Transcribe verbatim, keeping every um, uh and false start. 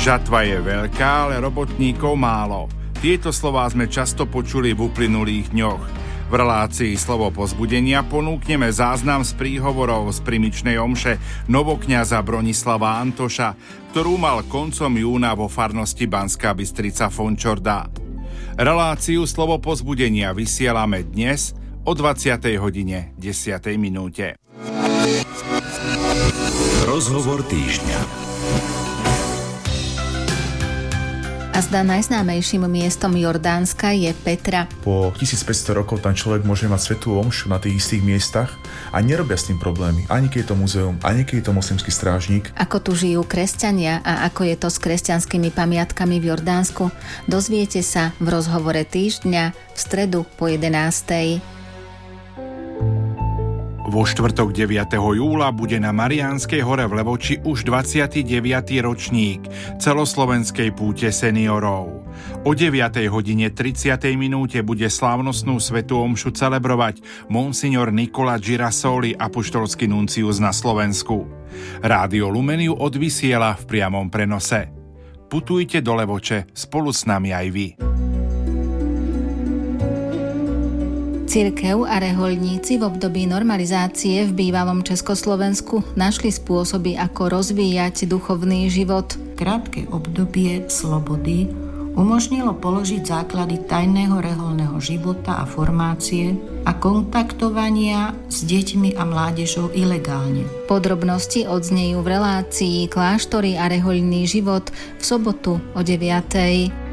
Žatva je veľká, ale robotníkov málo. Tieto slová sme často počuli v uplynulých dňoch. V relácii Slovo povzbudenia ponúkneme záznam z príhovorov z primičnej omše novokňaza Bronislava Antoša, ktorú mal koncom júna vo farnosti Banská Bystrica Fončordá. Reláciu Slovo povzbudenia vysielame dnes o dvadsiatej hodine desiatej minúte. Rozhovor týždňa. A zdá najznámejším miestom Jordánska je Petra. Po tisícpäťsto rokov tam človek môže mať svätú omšu na tých istých miestach a nerobia s tým problémy. Ani keď je to muzeum, ani keď je to moslimský strážnik. Ako tu žijú kresťania a ako je to s kresťanskými pamiatkami v Jordánsku, dozviete sa v rozhovore týždňa v stredu po jedenástej. Vo štvrtok deviateho júla bude na Mariánskej hore v Levoči už dvadsiaty deviaty ročník celoslovenskej púte seniorov. O deviatej hodine tridsiatej minúte bude slávnostnú svätú omšu celebrovať monsignor Nikola Girasoli, apoštolský nuncius na Slovensku. Rádio Lumen ju odvysiela v priamom prenose. Putujte do Levoče spolu s nami aj vy. Cirkev a rehoľníci v období normalizácie v bývalom Československu našli spôsoby, ako rozvíjať duchovný život. Krátke obdobie slobody umožnilo položiť základy tajného rehoľného života a formácie a kontaktovania s deťmi a mládežou ilegálne. Podrobnosti odznejú v relácii Kláštory a rehoľný život v sobotu o deviatej.